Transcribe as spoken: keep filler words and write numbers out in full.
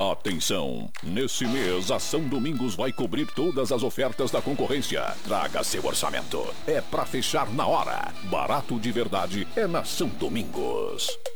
Atenção! Nesse mês, a São Domingos vai cobrir todas as ofertas da concorrência. Traga seu orçamento. É pra fechar na hora. Barato de verdade é na São Domingos.